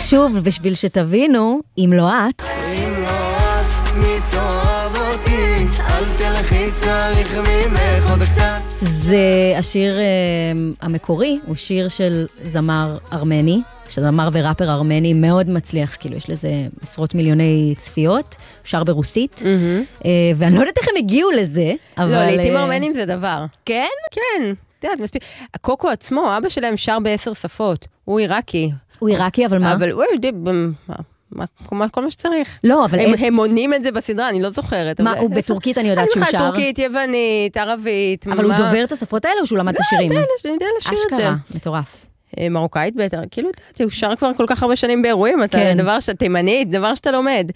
שוב, בשביל שתבינו, אם לא את... אם לא את, מי תאהב אותי? אל תלכי, צריך ממך עוד קצת. זה השיר המקורי, הוא שיר של זמר ארמני, שזמר וראפר ארמני מאוד מצליח, כאילו יש לזה עשרות מיליוני צפיות, שר ברוסית, ואני לא יודעת איך הם הגיעו לזה, אבל... לא, לעתים ארמנים זה דבר. כן? כן, תדעת, מספיק. הקוקו עצמו, אבא שלהם שר ב10 שפות, הוא עיראקי. הוא עיראקי, אבל מה? אבל הוא יודע, כל מה שצריך. לא, אבל... הם עונים את זה בסדרה, אני לא זוכרת. מה, הוא בטורקית אני יודעת שהוא שר? טורקית, יוונית, ערבית. אבל הוא דובר את השפות האלה או שהוא למד את השירים? לא, אני יודע לשיר את זה. אשכרה, מטורף. מרוקאית בטח, כאילו, הוא שר כבר כל כך הרבה שנים באירועים, דבר שאתה תימנית, דבר שאתה לומד.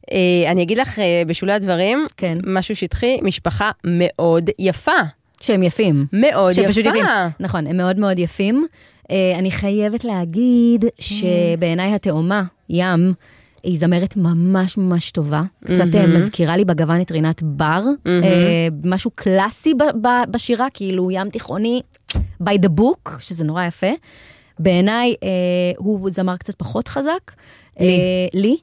אני אגיד לך בשולי הדברים, משהו שטחי, משפחה מאוד יפה. שהם יפים. מאוד יפה. נכון, הם מאוד מאוד יפים. אני חייבת להגיד שבעיניי התאומה, ים, היא זמרת ממש ממש טובה. קצת מזכירה לי בגוון את רינת בר. משהו קלאסי בשירה, כאילו ים תיכוני, by the book, שזה נורא יפה. בעיניי הוא זמר קצת פחות חזק. לי.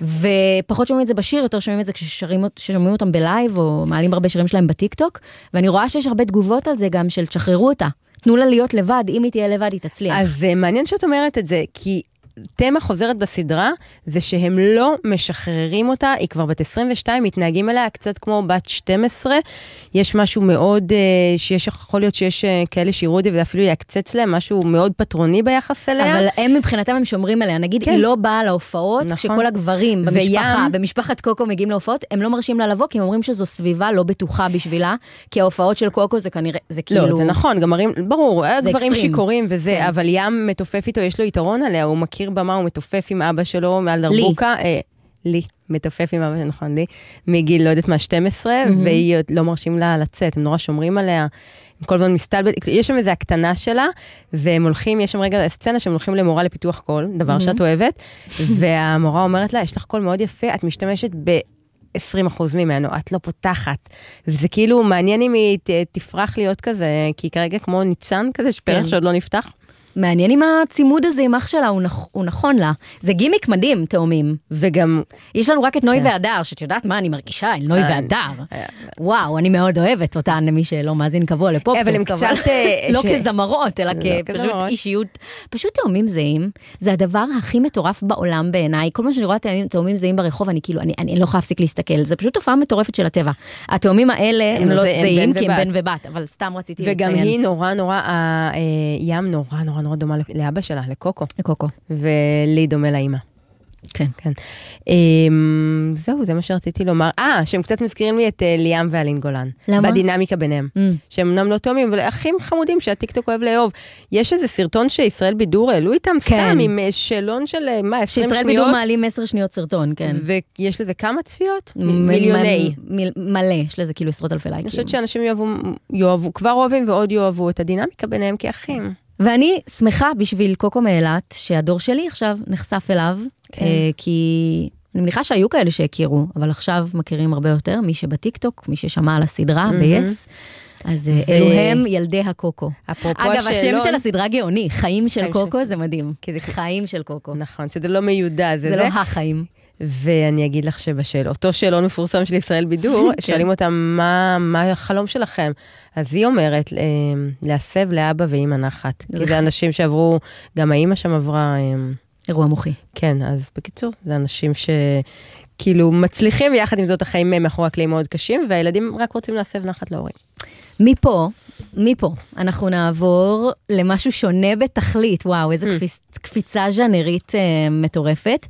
ופחות שומעים את זה בשיר, יותר שומעים את זה כששומעים אותם בלייב, או מעלים הרבה שירים שלהם בטיקטוק, ואני רואה שיש הרבה תגובות על זה גם של תשחררו אותה. תנו לה להיות לבד, אם היא תהיה לבד, היא תצליח. אז מעניין שאת אומרת את זה, כי תמה חוזרת בסדרה, זה שהם לא משחררים אותה, היא כבר בת 22, מתנהגים אליה קצת כמו בת 12, יש משהו מאוד, יכול להיות שיש כאלה שיראו את זה, ואפילו יקצץ להם משהו מאוד פטרוני ביחס אליה. אבל הם מבחינתם הם שומרים עליה, נגיד היא לא באה להופעות, כשכל הגברים במשפחת קוקו מגיעים להופעות, הם לא מרשים לה לבוא, כי הם אומרים שזו סביבה לא בטוחה בשבילה, כי ההופעות של קוקו זה כנראה, זה כאילו... לא, זה נכון, גם ברור, גברים שיקורים וזה, אבל ים מתופף איתו, יש לו יתרון עליה, הוא מכיר במה, הוא מתופף עם אבא שלו מעל דרבוקה, לי, מתופף עם אבא, נכון, לי, מגיל, לא יודעת מה, 12, והיא לא מרשים לה לצאת, הם נורא שומרים עליה, הם כל הזמן מסתלבט, יש שם איזו הקטנה שלה, והם הולכים, יש שם רגע סצנה שהם הולכים למורה לפיתוח קול, דבר שאת אוהבת, והמורה אומרת לה, יש לך קול מאוד יפה, את משתמשת ב-20% ממנו, את לא פותחת, וזה כאילו מעניין אם היא תפרח להיות כזה, כי כרגע כמו ניצן כזה, שפרח שעוד לא נפתח. מעניין אם הצימוד הזה עם אח שלה הוא נכון לה. זה גימיק מדהים, תאומים. וגם... יש לנו רק את נוי והדר, שאת יודעת מה אני מרגישה, נוי והדר. וואו, אני מאוד אוהבת אותן, למי שלא מאזין קבוע לפופטוק. אבל הם קצת... לא כזמרות, אלא כפשוט אישיות. פשוט תאומים זהים, זה הדבר הכי מטורף בעולם בעיניי. כל מה שאני רואה תאומים זהים ברחוב, אני כאילו, אני לא יכולה להפסיק להסתכל. זה פשוט תופעה מטורפת של הטבע. התאומים האלה הם לא זהים, כי הם בן ובת, אבל סתם רציתי לציין. וגם היא נורא, ים נורא דומה לאבא שלה, לקוקו. לקוקו. ולי דומה לאמא. כן. כן. זהו, זה מה שרציתי לומר. שהם קצת מזכירים לי את ליאם ואלין גולן. למה? בדינמיקה ביניהם. שהם אמנם לא תאומים, אבל אחים חמודים שהטיקטוק אוהב לאהוב. יש איזה סרטון שישראל בידור העלו איתם סתם, עם שאלון של 20 שניות. שישראל בידור מעלים 10 שניות סרטון, כן. ויש לזה כמה צפיות? מיליוני. מלא, יש לזה כאילו עשרות אלפי לייקים. אני חושבת שאנשים יאהבו, כבר אוהבים ועוד יאהבו את הדינמיקה ביניהם כאחים. ואני שמחה בשביל קוקו מאילת, שהדור שלי עכשיו נחשף אליו, כי אני מניחה שהיו כאלה שהכירו, אבל עכשיו מכירים הרבה יותר, מי שבטיקטוק, מי ששמע על הסדרה ב-yes, אז אלו הם ילדי הקוקו. אגב, השם של הסדרה גאוני, חיים של קוקו, זה מדהים. חיים של קוקו. נכון, שזה לא מיודע, זה לא החיים. ואני אגיד לך אותו שאלון מפורסם של ישראל בידור, שואלים אותם מה החלום שלכם. אז היא אומרת, להסב לאבא ואמא נחת. כי זה אנשים שעברו, גם האמא שם עברה... אירוע מוחי. כן, אז בקיצור, זה אנשים שכאילו מצליחים, ויחד עם זאת החיים מאחורי הקלעים מאוד קשים, והילדים רק רוצים להסב נחת להורים. מפה, אנחנו נעבור למשהו שונה בתכלית. וואו, איזו קפיצה ז'אנרית מטורפת.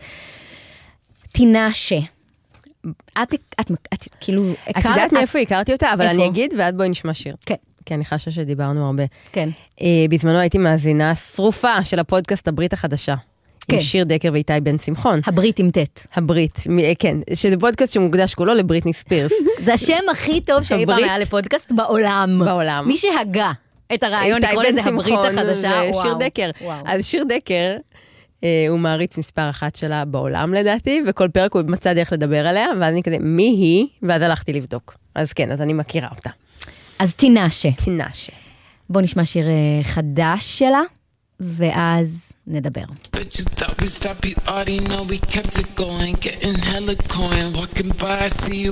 תינשה. את כאילו... את יודעת מאיפה הכרתי אותה, אבל אני אגיד, ועד בואי נשמע שיר. כן. כי אני חשה שדיברנו הרבה. כן. בזמנו הייתי מאזינה שרופה של הפודקאסט הברית החדשה. עם שיר דקר ואיתי בן שמחון. הברית עם טט. הברית, כן. שזה פודקאסט שמוקדש כולו לבריטני ספירס. זה השם הכי טוב שאי פעם היה לפודקאסט בעולם. בעולם. מי שהגה את הרעיון לקרוא לזה הברית החדשה. שיר דקר. אז שיר דקר... הוא מעריץ מספר אחת שלה בעולם לדעתי, וכל פרק הוא מצא דרך לדבר עליה, ואז אני כזה, מי היא? ואז הלכתי לבדוק. אז כן, אז אני מכירה אותה. אז תינשה. תינשה. בוא נשמע שיר חדש שלה. ואז נדבר. Bet you thought we stopped, you already know we kept it going. Getting hella coin, walking by, I see you